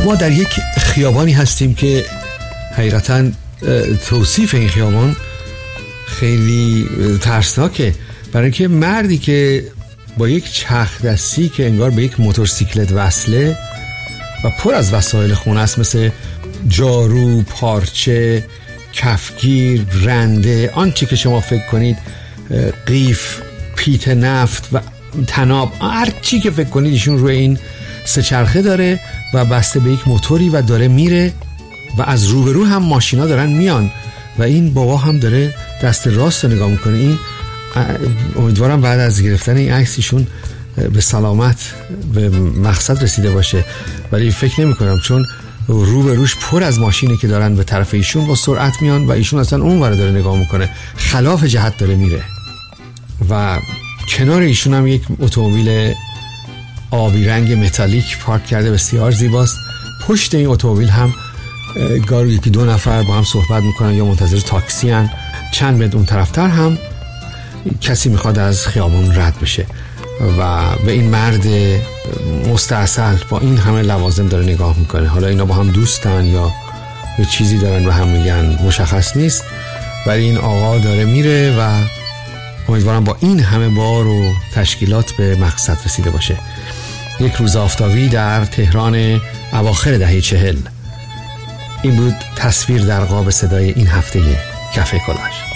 ما در یک خیابانی هستیم که حقیقتاً توصیف این خیابان خیلی ترسناکه، برای اینکه مردی که با یک چرخ دستی که انگار به یک موتورسیکلت وصله و پر از وسایل خونه است، مثل جارو، پارچه، کفگیر، رنده، آنچه که شما فکر کنید، قیف، پیت نفت و تناب، هر چی که فکر کنید ایشون روی این سه چرخه داره و بسته به یک موتوری و داره میره و از روبرو هم ماشینا دارن میان و این بابا هم داره دست راست رو نگاه میکنه. این امیدوارم بعد از گرفتن این عکس ایشون به سلامت به مقصد رسیده باشه، ولی فکر نمی کنم، چون روبروش پر از ماشینه که دارن به طرف ایشون با سرعت میان و ایشون اصلا اون ور داره نگاه میکنه، خلاف جهت داره میره و کنار ایشون هم یک اتومبیل آبی رنگ متالیک پارک کرده، بسیار زیباست. پشت این اتومبیل هم گاهی یکی دو نفر با هم صحبت میکنن یا منتظر تاکسی هن. چند متر اون طرفتر هم کسی میخواد از خیابان رد بشه و به این مرد مستعسل با این همه لوازم داره نگاه میکنه. حالا اینا با هم دوستن یا به چیزی دارن به هم میگن مشخص نیست، ولی این آقا داره میره و امیدوارم با این همه بار و تشکیلات به مقصد رسیده باشه. یک روز آفتابی در تهران اواخر دهه 40. این بود تصویر در قاب صدای این هفته کافه کلاژ.